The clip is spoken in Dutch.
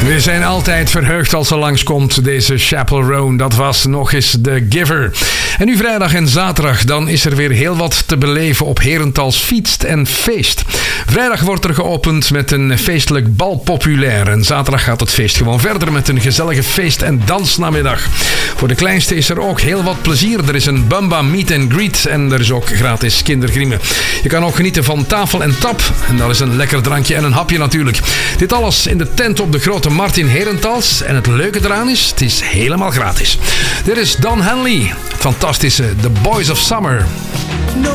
We zijn altijd verheugd als er langskomt deze Chapel Roan. Dat was nog eens The Giver. En nu vrijdag en zaterdag, dan is er weer heel wat te beleven op Herentals Fietst en Feest. Vrijdag wordt er geopend met een feestelijk bal populair. En zaterdag gaat het feest gewoon verder met een gezellige feest- en dansnamiddag. Voor de kleinste is er ook heel wat plezier. Er is een Bamba Meet and Greet en er is ook gratis kindergriemen. Je kan ook genieten van tafel en tap. En dat is een lekker drankje en een hapje natuurlijk. Dit alles in de tent op de Grote Markt in Herentals. En het leuke eraan is, het is helemaal gratis. Dit is Don Henley. Fantastische The Boys of Summer.